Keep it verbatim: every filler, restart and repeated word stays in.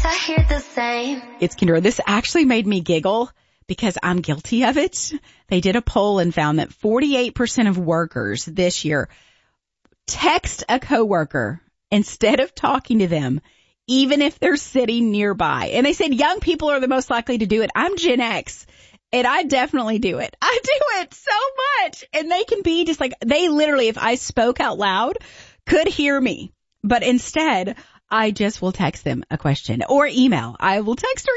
I hear the same. It's Kendra. This actually made me giggle because I'm guilty of it. They did a poll and found that forty-eight percent of workers this year text a coworker instead of talking to them, even if they're sitting nearby. And they said young people are the most likely to do it. I'm Gen X, and I definitely do it. I do it so much. And they can be just like, they literally, if I spoke out loud, could hear me. But instead, I just will text them a question or email. I will text or